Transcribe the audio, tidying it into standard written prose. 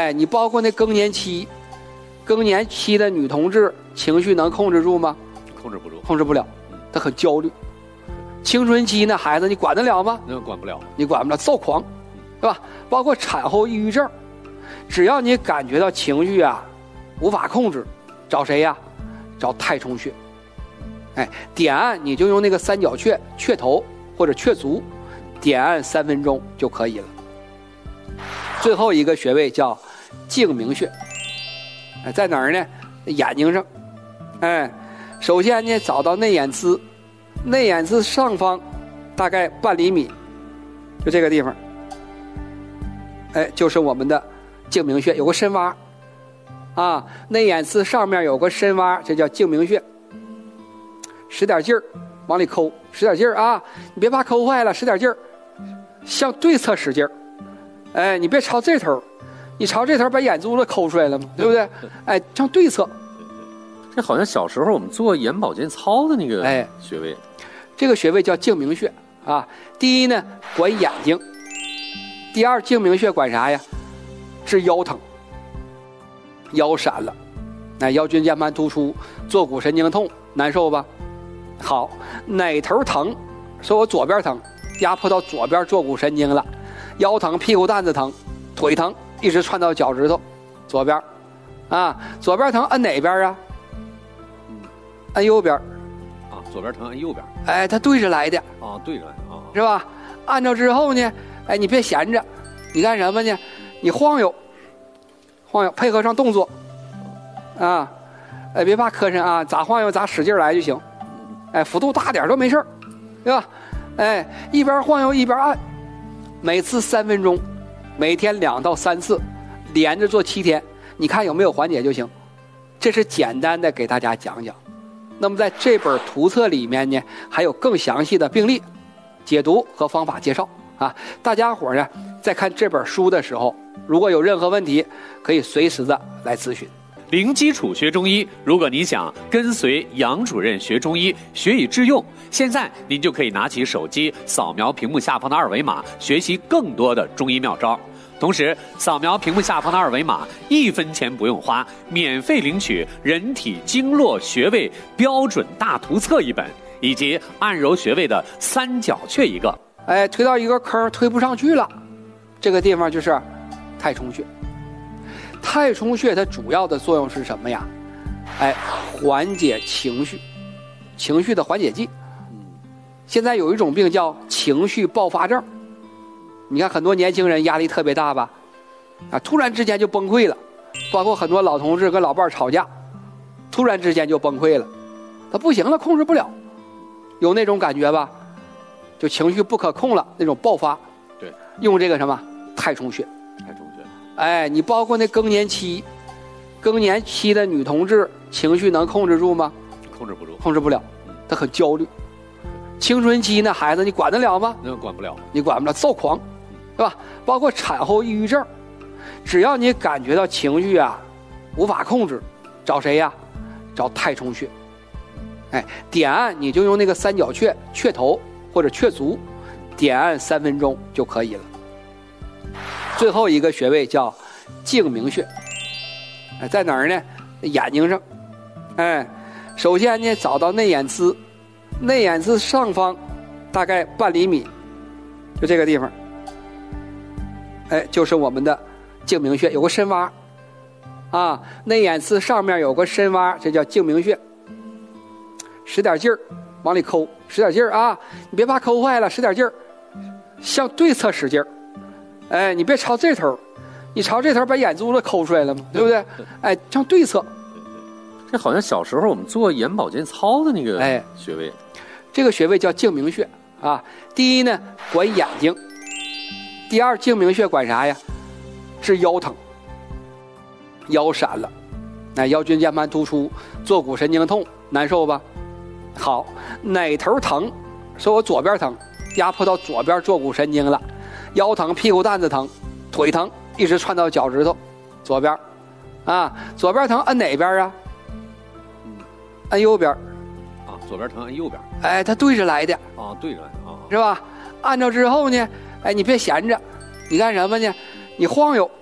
哎，你包括那更年期的女同志，情绪能控制住吗？ 控制不住， 控制不了，她很焦虑。青春期那孩子，你管得了吗？ 那管不了， 你管不了，躁狂，是吧？包括产后抑郁症，只要你感觉到情绪啊无法控制，找谁呀？找太冲穴。哎，点按你就用那个三角穴、穴头或者穴足，点按3分钟就可以了。最后一个穴位叫睛明穴，哎，在哪儿呢？眼睛上。哎，首先呢，找到内眼眦，内眼眦上方大概半厘米，就这个地方。哎，就是我们的睛明穴，有个深洼啊，内眼眦上面有个深洼，这叫睛明穴。使点劲儿，往里抠，使点劲儿啊！你别怕抠坏了，使点劲儿，向对侧使劲儿。哎，你别朝这头，你朝这头把眼珠子抠出来了嘛，对不对？哎，向对侧。 这好像小时候我们做眼保健操的那个穴位。 这个穴位叫睛明穴啊。第一呢，管眼睛；第二，睛明穴管啥呀？治腰疼，腰闪了，哎，腰椎间盘突出，坐骨神经痛，难受吧？好，哪头疼？说我左边疼，压迫到左边坐骨神经了，腰疼、屁股蛋子疼、腿疼，一直窜到脚趾头，左边，啊，左边疼按哪边啊？按右边。 啊，左边疼按右边。 哎，它对着来的。 啊，对着来啊， 是吧？按照之后呢，哎，你别闲着，你干什么呢？你晃悠，晃悠，配合上动作，啊，哎，别怕磕碜啊，咋晃悠咋使劲来就行。哎，幅度大点都没事，对吧？哎，一边晃悠一边按，每次3分钟，每天2到3次，连着做7天，你看有没有缓解就行。这是简单的给大家讲讲。那么在这本图册里面呢，还有更详细的病例解读和方法介绍啊。大家伙呢，在看这本书的时候，如果有任何问题，可以随时的来咨询。 零基础学中医，如果你想跟随杨主任学中医，学以致用，现在您就可以拿起手机，扫描屏幕下方的2维码，学习更多的中医妙招。同时，扫描屏幕下方的2维码，1分钱不用花，免费领取人体经络穴位标准大图册1本，以及按揉穴位的三角穴1个。 哎，推到一个坑推不上去了，这个地方就是太冲穴。太冲穴它主要的作用是什么呀？哎，缓解情绪，情绪的缓解剂。现在有一种病叫情绪爆发症，你看很多年轻人压力特别大吧，啊，突然之间就崩溃了，包括很多老同志跟老伴儿吵架，突然之间就崩溃了，他不行了，控制不了，有那种感觉吧？就情绪不可控了，那种爆发。 对， 用这个什么太冲穴。 太冲穴。 哎，你包括那更年期的女同志，情绪能控制住吗？ 控制不住， 控制不了，她很焦虑。青春期那孩子，你管得了吗？ 那管不了， 你管不了，躁狂，是吧？包括产后抑郁症，只要你感觉到情绪啊无法控制，找谁呀？找太冲穴。哎，点按你就用那个三角穴、穴头或者穴足，点按3分钟就可以了。最后一个穴位叫睛明穴，哎，在哪儿呢？眼睛上。哎，首先呢，找到内眼眦，内眼眦上方大概半厘米，就这个地方。哎，就是我们的睛明穴，有个深洼啊，内眼眦上面有个深洼，这叫睛明穴。使点劲儿，往里抠，使点劲儿啊！你别怕抠坏了，使点劲儿，向对侧使劲儿。哎，你别朝这头，你朝这头把眼珠子抠出来了嘛，对不对？哎，向对侧。 这好像小时候我们做眼保健操的那个穴位。 这个穴位叫睛明穴啊。第一呢，管眼睛；第二，睛明穴管啥呀？治腰疼，腰闪了，哎，腰椎间盘突出，坐骨神经痛，难受吧？好，哪头疼？说我左边疼，压迫到左边坐骨神经了，腰疼、屁股蛋子疼、腿疼，一直窜到脚趾头，左边，啊，左边疼按哪边啊？按右边。 啊，左边疼按右边。 哎，它对着来的。 啊，对着来啊， 是吧？按照之后呢，哎，你别闲着，你干什么呢？你晃悠，